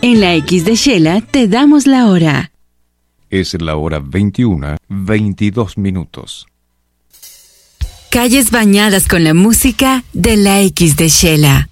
En la X de Shela te damos la hora. Es la hora 21:22. Calles bañadas con la música de la X de Shela.